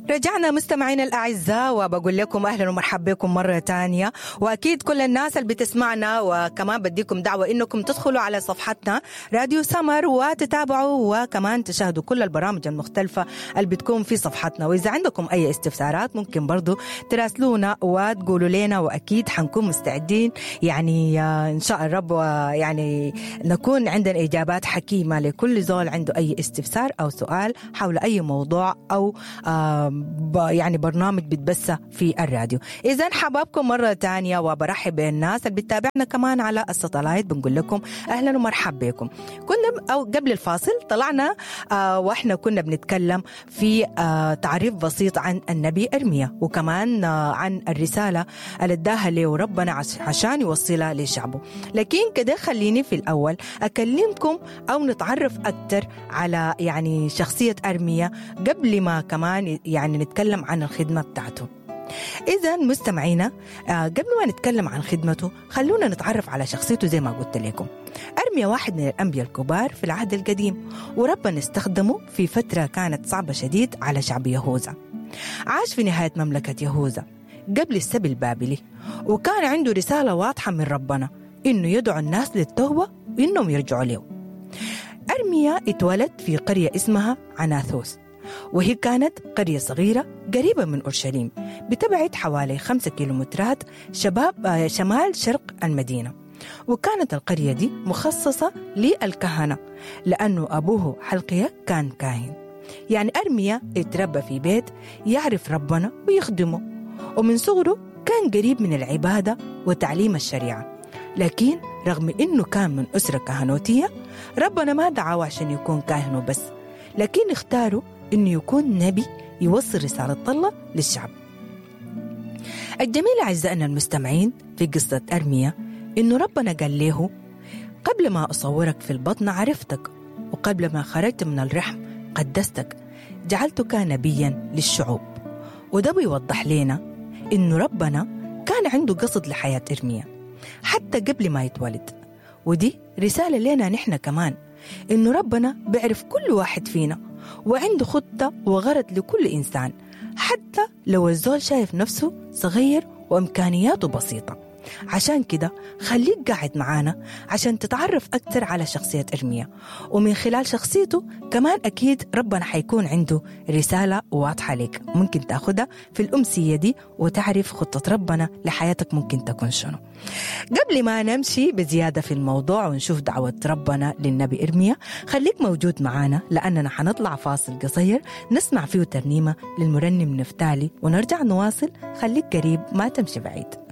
رجعنا مستمعين الأعزاء وبقول لكم أهلا ومرحبا بكم مرة تانية. وأكيد كل الناس اللي بتسمعنا وكمان بديكم دعوة إنكم تدخلوا على صفحتنا راديو سمر وتتابعوا وكمان تشاهدوا كل البرامج المختلفة اللي بتكون في صفحتنا. وإذا عندكم أي استفسارات ممكن برضو تراسلونا وتقولوا لنا، وأكيد حنكون مستعدين يعني إن شاء الرب يعني نكون عندنا إجابات حكيمة لكل زول عنده أي استفسار أو سؤال حول أي موضوع أو يعني برنامج بتبث في الراديو. إذن حبابكم مرة تانية وبرحب بالناس اللي بتتابعنا كمان على الساتلايت، بنقول لكم أهلا ومرحبا بكم. كنا أو قبل الفاصل طلعنا وإحنا كنا بنتكلم في تعريف بسيط عن النبي إرميا وكمان عن الرسالة اللي اداها له ربنا عشان يوصلها لشعبه. لكن كده خليني في الأول أكلمكم أو نتعرف أكتر على يعني شخصية إرميا قبل ما كمان يعني نتكلم عن الخدمة بتاعته. إذا مستمعينا قبل ما نتكلم عن خدمته خلونا نتعرف على شخصيته. زي ما قلت لكم إرميا واحد من الأنبياء الكبار في العهد القديم، وربنا استخدمه في فترة كانت صعبة شديد على شعب يهوذا. عاش في نهاية مملكة يهوذا قبل السبي البابلي، وكان عنده رسالة واضحة من ربنا إنه يدعو الناس للتوبة وإنهم يرجعوا له. إرميا اتولد في قرية اسمها عناثوس، وهي كانت قرية صغيرة قريبة من أورشليم بتبعد حوالي 5 كيلومترات شمال شرق المدينة. وكانت القرية دي مخصصة للكهنة لأنه أبوه حلقيا كان كاهن. يعني إرميا اتربى في بيت يعرف ربنا ويخدمه، ومن صغره كان قريب من العبادة وتعليم الشريعة. لكن رغم إنه كان من أسرة كهنوتية ربنا ما دعاه عشان يكون كاهن وبس، لكن اختاروا إنه يكون نبي يوصل رسالة الله للشعب. الجميل أعزائنا المستمعين في قصة إرميا إنه ربنا قال له قبل ما أصورك في البطن عرفتك، وقبل ما خرجت من الرحم قدستك، جعلتك نبيا للشعوب. وده بيوضح لنا إنه ربنا كان عنده قصد لحياة إرميا حتى قبل ما يتولد. ودي رسالة لنا نحن كمان، إنه ربنا بيعرف كل واحد فينا وعنده خطة وغرض لكل إنسان، حتى لو الزول شايف نفسه صغير وإمكانياته بسيطة. عشان كده خليك قاعد معانا عشان تتعرف أكتر على شخصية إرميا، ومن خلال شخصيته كمان أكيد ربنا حيكون عنده رسالة واضحة لك ممكن تأخدها في الأمسية دي وتعرف خطة ربنا لحياتك ممكن تكون شنو. قبل ما نمشي بزيادة في الموضوع ونشوف دعوة ربنا للنبي إرميا، خليك موجود معانا لأننا حنطلع فاصل قصير نسمع فيه ترنيمة للمرنم نفتالي ونرجع نواصل. خليك قريب ما تمشي بعيد.